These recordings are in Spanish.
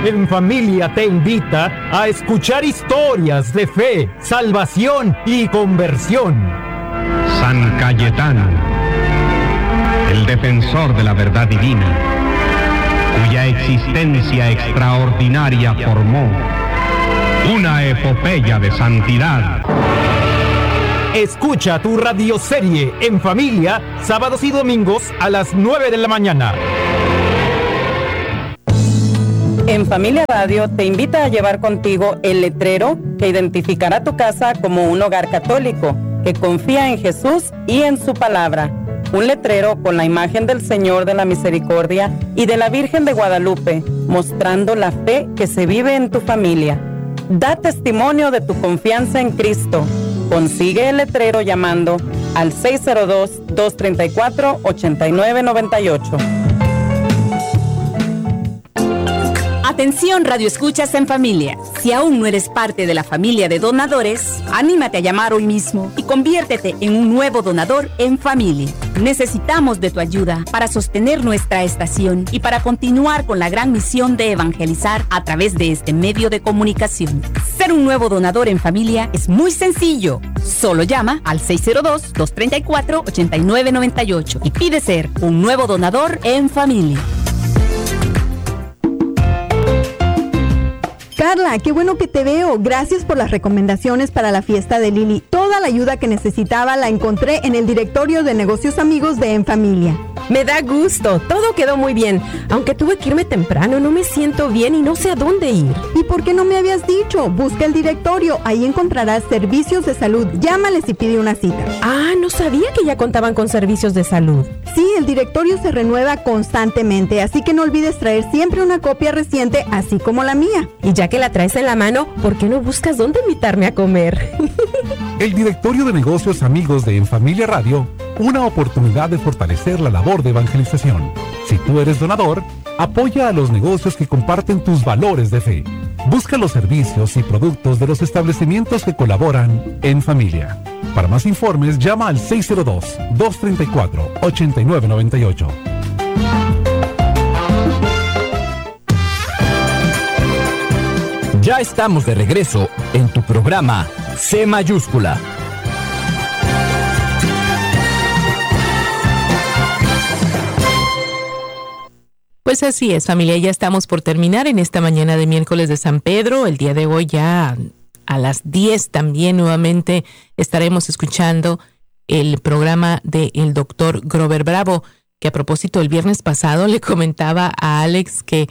en Familia te invita a escuchar historias de fe, salvación y conversión. San Cayetano, el defensor de la verdad divina, cuya existencia extraordinaria formó una epopeya de santidad. Escucha tu radioserie en familia, sábados y domingos a las 9 de la mañana. En Familia Radio te invita a llevar contigo el letrero que identificará tu casa como un hogar católico, que confía en Jesús y en su palabra. Un letrero con la imagen del Señor de la Misericordia y de la Virgen de Guadalupe, mostrando la fe que se vive en tu familia. Da testimonio de tu confianza en Cristo. Consigue el letrero llamando al 602-234-8998. Atención, Radio Escuchas en Familia. Si aún no eres parte de la familia de donadores, anímate a llamar hoy mismo y conviértete en un nuevo donador en familia. Necesitamos de tu ayuda para sostener nuestra estación y para continuar con la gran misión de evangelizar a través de este medio de comunicación. Ser un nuevo donador en familia es muy sencillo. Solo llama al 602-234-8998 y pide ser un nuevo donador en familia. Carla, qué bueno que te veo. Gracias por las recomendaciones para la fiesta de Lili. Toda la ayuda que necesitaba la encontré en el directorio de negocios amigos de En Familia. Me da gusto, todo quedó muy bien. Aunque tuve que irme temprano, no me siento bien y no sé a dónde ir. ¿Y por qué no me habías dicho? Busca el directorio, ahí encontrarás servicios de salud. Llámales y pide una cita. Ah, no sabía que ya contaban con servicios de salud. Sí, el directorio se renueva constantemente, así que no olvides traer siempre una copia reciente, así como la mía. Y ya que la traes en la mano, ¿por qué no buscas dónde invitarme a comer? El directorio de negocios amigos de En Familia Radio, una oportunidad de fortalecer la labor de evangelización. Si tú eres donador, apoya a los negocios que comparten tus valores de fe. Busca los servicios y productos de los establecimientos que colaboran en familia. Para más informes, llama al 602-234-8998. Ya estamos de regreso en tu programa C Mayúscula. Pues así es, familia, ya estamos por terminar en esta mañana de miércoles de San Pedro. El día de hoy ya a las 10 también nuevamente estaremos escuchando el programa del doctor Grover Bravo, que a propósito el viernes pasado le comentaba a Alex que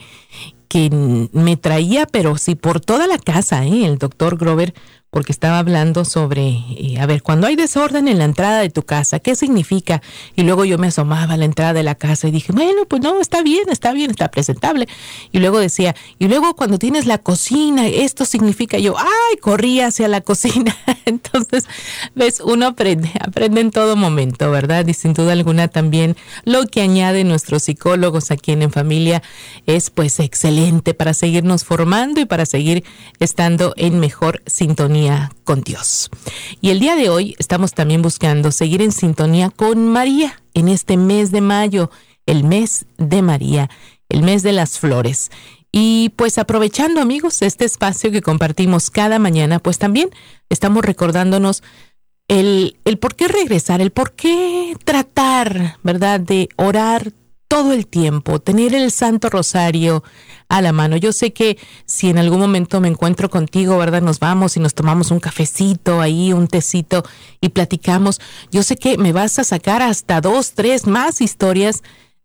me traía, pero sí por toda la casa, el doctor Grover, porque estaba hablando sobre, cuando hay desorden en la entrada de tu casa, ¿qué significa? Y luego yo me asomaba a la entrada de la casa y dije, bueno, pues no, está bien, está presentable. Y luego decía, y luego cuando tienes la cocina, esto significa, yo, corría hacia la cocina. Entonces, ves, uno aprende en todo momento, ¿verdad? Y sin duda alguna también lo que añaden nuestros psicólogos aquí en Familia es pues excelente para seguirnos formando y para seguir estando en mejor sintonía con Dios. Y el día de hoy estamos también buscando seguir en sintonía con María en este mes de mayo, el mes de María, el mes de las flores. Y pues aprovechando, amigos, este espacio que compartimos cada mañana, pues también estamos recordándonos el por qué regresar, el por qué tratar, ¿verdad?, de orar todo el tiempo, tener el Santo Rosario a la mano. Yo sé que si en algún momento me encuentro contigo, ¿verdad?, nos vamos y nos tomamos un cafecito ahí, un tecito y platicamos. Yo sé que me vas a sacar hasta 2, 3 más historias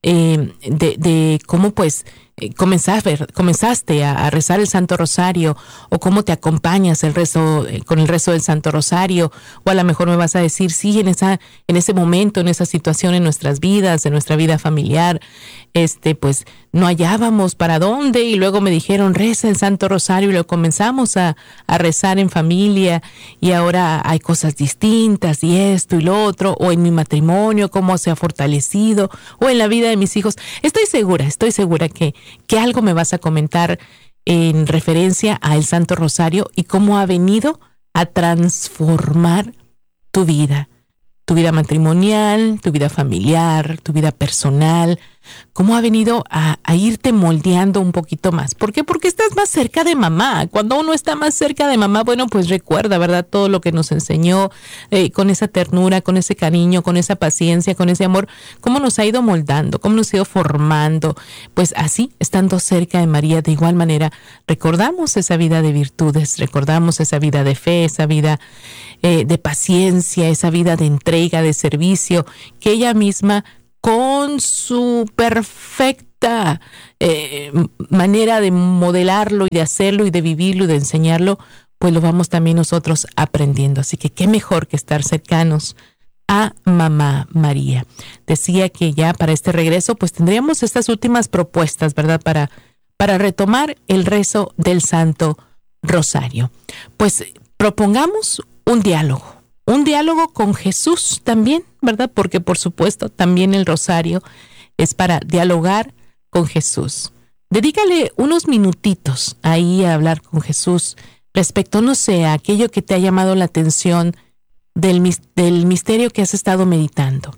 de cómo pues comenzaste a rezar el Santo Rosario, o cómo te acompañas el rezo con el rezo del Santo Rosario, o a lo mejor me vas a decir, sí, en ese momento, en esa situación en nuestras vidas, en nuestra vida familiar, pues no hallábamos para dónde, y luego me dijeron, reza el Santo Rosario, y lo comenzamos a rezar en familia, y ahora hay cosas distintas, y esto y lo otro, o en mi matrimonio, cómo se ha fortalecido, o en la vida de mis hijos. Estoy segura que algo me vas a comentar en referencia al Santo Rosario y cómo ha venido a transformar tu vida matrimonial, tu vida familiar, tu vida personal, cómo ha venido a irte moldeando un poquito más. ¿Por qué? Porque estás más cerca de mamá. Cuando uno está más cerca de mamá, bueno, pues recuerda, ¿verdad? Todo lo que nos enseñó, con esa ternura, con ese cariño, con esa paciencia, con ese amor, cómo nos ha ido moldando, cómo nos ha ido formando. Pues así, estando cerca de María, de igual manera, recordamos esa vida de virtudes, recordamos esa vida de fe, esa vida de paciencia, esa vida de entrega, de servicio, que ella misma, con su perfecta manera de modelarlo y de hacerlo y de vivirlo y de enseñarlo, pues lo vamos también nosotros aprendiendo. Así que qué mejor que estar cercanos a Mamá María. Decía que ya para este regreso pues tendríamos estas últimas propuestas, ¿verdad? Para retomar el rezo del Santo Rosario. Pues propongamos un diálogo con Jesús también, ¿verdad? Porque por supuesto también el rosario es para dialogar con Jesús. Dedícale unos minutitos ahí a hablar con Jesús respecto, no sé, a aquello que te ha llamado la atención del misterio que has estado meditando.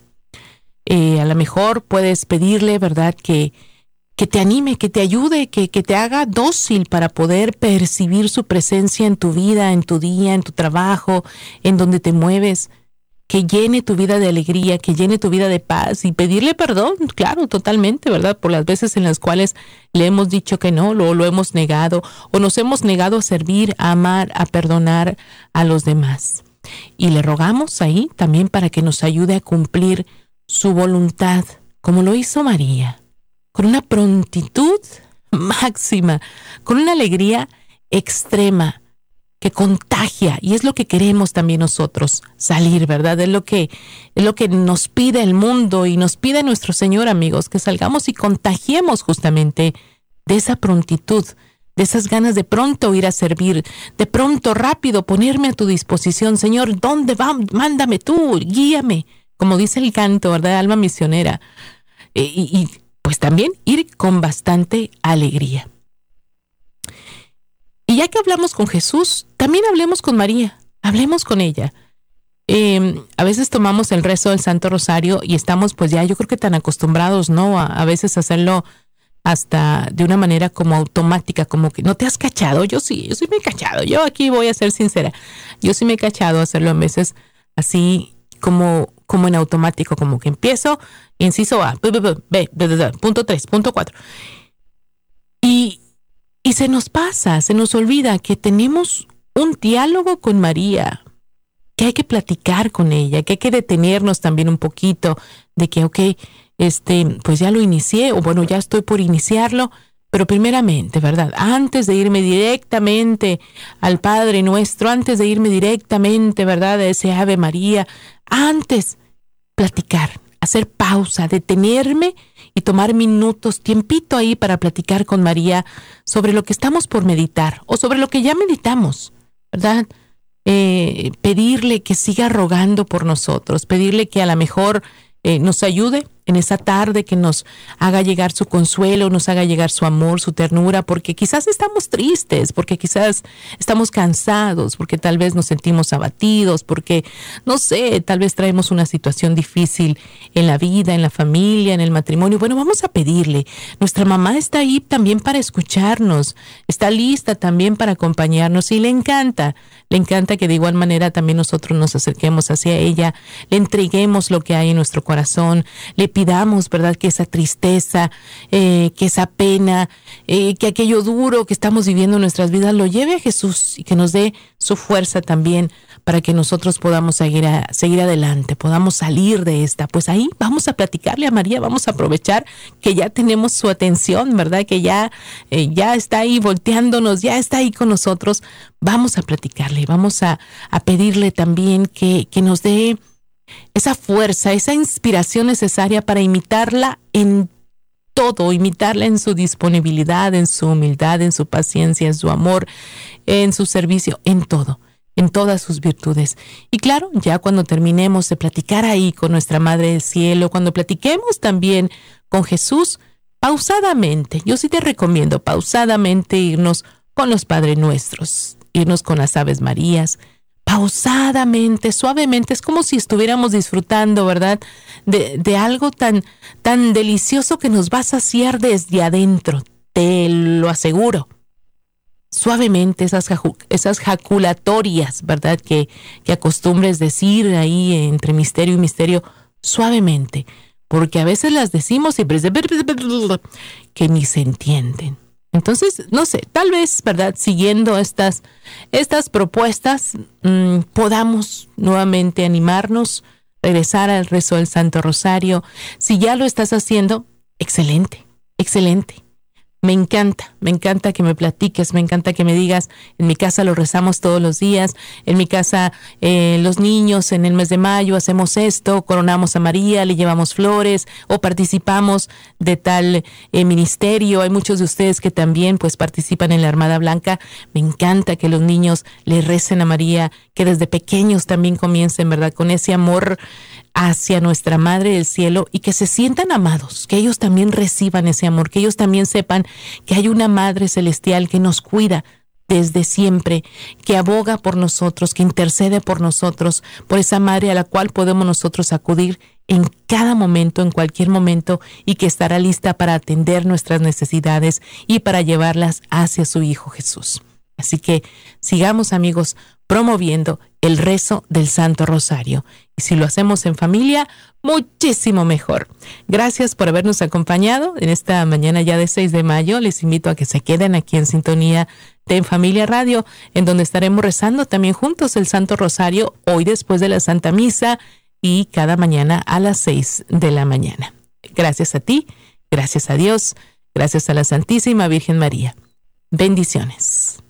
A lo mejor puedes pedirle, ¿verdad?, que te anime, que te ayude, que te haga dócil para poder percibir su presencia en tu vida, en tu día, en tu trabajo, en donde te mueves, que llene tu vida de alegría, que llene tu vida de paz, y pedirle perdón, claro, totalmente, ¿verdad?, por las veces en las cuales le hemos dicho que no, lo hemos negado, o nos hemos negado a servir, a amar, a perdonar a los demás. Y le rogamos ahí también para que nos ayude a cumplir su voluntad, como lo hizo María, con una prontitud máxima, con una alegría extrema que contagia, y es lo que queremos también nosotros salir, ¿verdad? Es lo que nos pide el mundo y nos pide nuestro Señor, amigos, que salgamos y contagiemos justamente de esa prontitud, de esas ganas de pronto ir a servir, de pronto rápido ponerme a tu disposición. Señor, ¿dónde va? Mándame tú, guíame, como dice el canto, ¿verdad? Alma misionera. Y pues también ir con bastante alegría. Y ya que hablamos con Jesús, también hablemos con María, hablemos con ella. A veces tomamos el rezo del Santo Rosario y estamos pues ya, yo creo que tan acostumbrados, ¿no? A veces hacerlo hasta de una manera como automática, como que no te has cachado. Yo sí me he cachado. Yo aquí voy a ser sincera. Yo sí me he cachado a hacerlo a veces así como en automático, como que empiezo, inciso A, B, punto 3, punto 4. Y se nos pasa, se nos olvida que tenemos un diálogo con María, que hay que platicar con ella, que hay que detenernos también un poquito, de que, pues ya lo inicié, o bueno, ya estoy por iniciarlo, pero primeramente, ¿verdad? Antes de irme directamente al Padre Nuestro, antes de irme directamente, ¿verdad?, a ese Ave María, antes platicar, hacer pausa, detenerme y tomar minutos, tiempito ahí para platicar con María sobre lo que estamos por meditar o sobre lo que ya meditamos, ¿verdad? Pedirle que siga rogando por nosotros, pedirle que a lo mejor nos ayude en esa tarde, que nos haga llegar su consuelo, nos haga llegar su amor, su ternura, porque quizás estamos tristes, porque quizás estamos cansados, porque tal vez nos sentimos abatidos, porque, no sé, tal vez traemos una situación difícil en la vida, en la familia, en el matrimonio. Bueno, vamos a pedirle. Nuestra mamá está ahí también para escucharnos, está lista también para acompañarnos y le encanta que de igual manera también nosotros nos acerquemos hacia ella, le entreguemos lo que hay en nuestro corazón, le pidamos, ¿verdad?, que esa tristeza, que esa pena, que aquello duro que estamos viviendo en nuestras vidas lo lleve a Jesús y que nos dé su fuerza también para que nosotros podamos seguir adelante, podamos salir de esta. Pues ahí vamos a platicarle a María, vamos a aprovechar que ya tenemos su atención, ¿verdad?, que ya está ahí volteándonos, ya está ahí con nosotros. Vamos a platicarle, vamos a pedirle también que nos dé esa fuerza, esa inspiración necesaria para imitarla en todo, imitarla en su disponibilidad, en su humildad, en su paciencia, en su amor, en su servicio, en todo, en todas sus virtudes. Y claro, ya cuando terminemos de platicar ahí con nuestra Madre del Cielo, cuando platiquemos también con Jesús, pausadamente, yo sí te recomiendo pausadamente irnos con los Padres Nuestros, irnos con las Aves Marías, pausadamente, suavemente. Es como si estuviéramos disfrutando, ¿verdad? De algo tan delicioso que nos va a saciar desde adentro, te lo aseguro. Suavemente, esas jaculatorias, ¿verdad? Que acostumbres decir ahí entre misterio y misterio, suavemente. Porque a veces las decimos y que ni se entienden. Entonces, no sé, tal vez, ¿verdad? Siguiendo estas propuestas, podamos nuevamente animarnos, regresar al rezo del Santo Rosario. Si ya lo estás haciendo, excelente, excelente. Me encanta que me platiques, me encanta que me digas, en mi casa lo rezamos todos los días, en mi casa los niños en el mes de mayo hacemos esto, coronamos a María, le llevamos flores o participamos de tal ministerio. Hay muchos de ustedes que también pues participan en la Armada Blanca. Me encanta que los niños le recen a María, que desde pequeños también comiencen, ¿verdad? Con ese amor hacia nuestra Madre del Cielo y que se sientan amados, que ellos también reciban ese amor, que ellos también sepan que hay una Madre Celestial que nos cuida desde siempre, que aboga por nosotros, que intercede por nosotros, por esa Madre a la cual podemos nosotros acudir en cada momento, en cualquier momento, y que estará lista para atender nuestras necesidades y para llevarlas hacia su Hijo Jesús. Así que sigamos, amigos, promoviendo el rezo del Santo Rosario. Y si lo hacemos en familia, muchísimo mejor. Gracias por habernos acompañado en esta mañana ya de 6 de mayo. Les invito a que se queden aquí en sintonía de En Familia Radio, en donde estaremos rezando también juntos el Santo Rosario, hoy después de la Santa Misa y cada mañana a las 6 de la mañana. Gracias a ti, gracias a Dios, gracias a la Santísima Virgen María. Bendiciones.